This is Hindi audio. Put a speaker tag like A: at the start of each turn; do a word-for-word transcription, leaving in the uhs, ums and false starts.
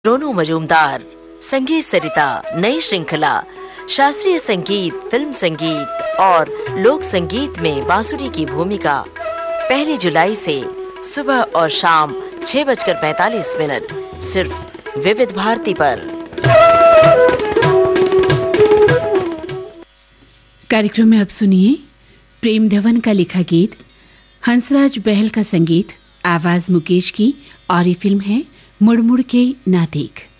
A: रोनू मजूमदार, संगीत सरिता, नई श्रृंखला, शास्त्रीय संगीत, फिल्म संगीत और लोक संगीत में बांसुरी की भूमिका पहली जुलाई से सुबह और शाम छह बजकर पैंतालीस मिनट सिर्फ विविध भारती पर।
B: कार्यक्रम में अब सुनिए प्रेम धवन का लिखा गीत, हंसराज बहल का संगीत, आवाज मुकेश की, और ये फिल्म है मुड़ मुड़ के ना देख।